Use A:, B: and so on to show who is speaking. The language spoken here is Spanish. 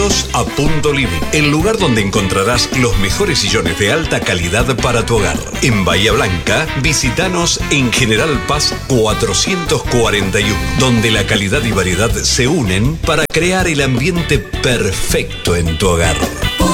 A: A Punto Living, el lugar donde encontrarás los mejores sillones de alta calidad para tu hogar. En Bahía Blanca, visítanos en General Paz 441, donde la calidad y variedad se unen para crear el ambiente perfecto en tu hogar.